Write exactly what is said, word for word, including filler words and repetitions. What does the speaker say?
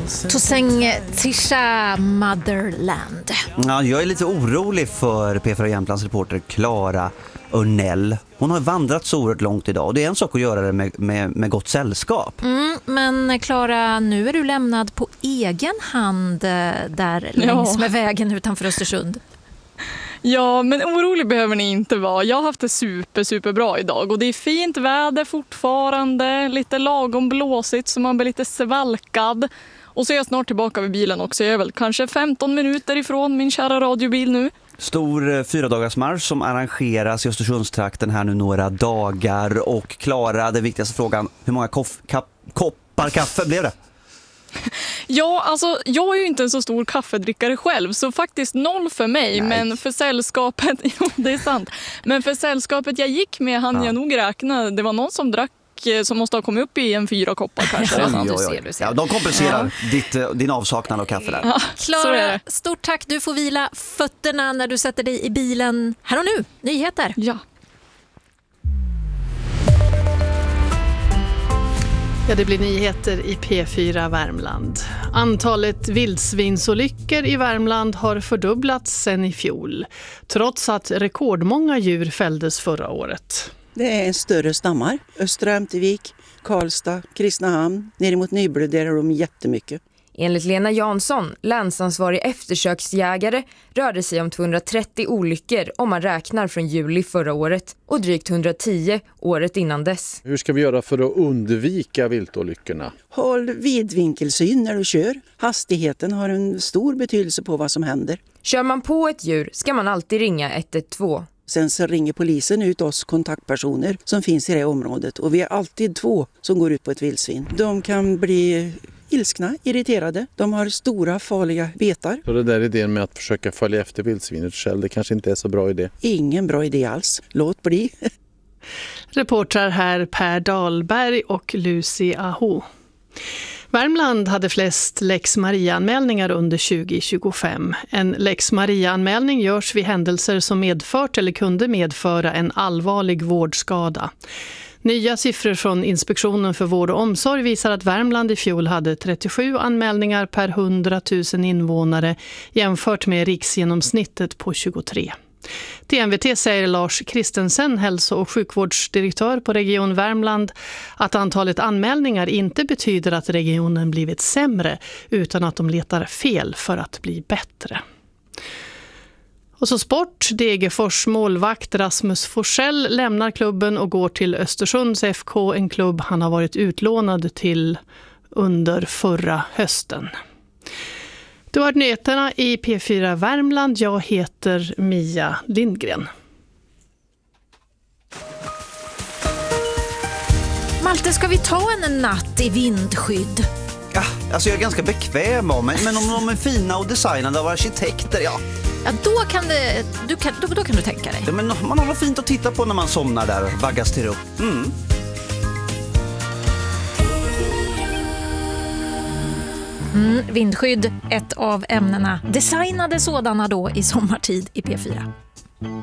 Tosäng Tisha Motherland. Ja, jag är lite orolig för P fyra Jämtlands reporter Clara Örnell. Hon har vandrat så oerhört långt idag och det är en sak att göra det med, med, med gott sällskap. Mm, men Clara, nu är du lämnad på egen hand där ja. längs med vägen utanför Östersund. Ja, men orolig behöver ni inte vara. Jag har haft det super, super bra idag och det är fint väder fortfarande. Lite lagom blåsigt så man blir lite svalkad. Och så är jag snart tillbaka vid bilen också. Jag är väl kanske femton minuter ifrån min kära radiobil nu. Stor fyradagarsmarsch som arrangeras i Östersundstrakten här nu några dagar. Och Clara, den viktigaste frågan, hur många koff, kapp, koppar kaffe blev det? Ja, alltså jag är ju inte en så stor kaffedrickare själv så faktiskt noll för mig. Nej. Men för sällskapet, jo det är sant. Men för sällskapet jag gick med hann ja. jag nog räkna. Det var någon som drack som måste ha kommit upp i en fyra koppar kanske. Ja, du ser, du ser. Ja, de kompenserar ja. ditt, din avsaknad av kaffe där. Ja, Clara, stort tack. Du får vila fötterna när du sätter dig i bilen. Här och nu, nyheter. Ja. Ja, det blir nyheter i P fyra Värmland. Antalet vildsvinsolyckor i Värmland har fördubblats sedan i fjol, trots att rekordmånga djur fälldes förra året. Det är en större stammar. Östra Ämtervik, Karlstad, Kristinehamn, ner mot Nybro, där är de jättemycket. Enligt Lena Jansson, länsansvarig eftersöksjägare, rörde sig om tvåhundratrettio olyckor om man räknar från juli förra året och drygt hundratio året innan dess. Hur ska vi göra för att undvika viltolyckorna? Håll vidvinkelsyn när du kör. Hastigheten har en stor betydelse på vad som händer. Kör man på ett djur ska man alltid ringa ett ett två. Sen så ringer polisen ut oss kontaktpersoner som finns i det området och vi är alltid två som går ut på ett vildsvin. De kan bli ilskna, irriterade. De har stora farliga betar. Så det där idén med att försöka följa efter vildsvinet själv, det kanske inte är så bra idé? Ingen bra idé alls. Låt bli. Reportrar här Per Dahlberg och Lucy Aho. Värmland hade flest Lex Maria-anmälningar under tjugo tjugofem. En Lex Maria-anmälning görs vid händelser som medfört eller kunde medföra en allvarlig vårdskada. Nya siffror från Inspektionen för vård och omsorg visar att Värmland i fjol hade trettiosju anmälningar per hundratusen invånare jämfört med riksgenomsnittet på tjugotre. Till N V T säger Lars Kristensen, hälso- och sjukvårdsdirektör på Region Värmland, att antalet anmälningar inte betyder att regionen blivit sämre utan att de letar fel för att bli bättre. Och så sport. Degerfors målvakt Rasmus Forsell lämnar klubben och går till Östersunds F K, en klubb han har varit utlånad till under förra hösten. Du har nyheterna i P fyra Värmland. Jag heter Mia Lindgren. Malte, ska vi ta en natt i vindskydd? Ja, alltså jag är ganska bekväm av mig, men om de är fina och designade av arkitekter, ja. Ja, då kan, det, du kan, då, då kan du tänka dig. Ja, men man har något fint att titta på när man somnar där och vaggas till ro. Mm. Mm, vindskydd, ett av ämnena. Designade sådana då i sommartid i P fyra.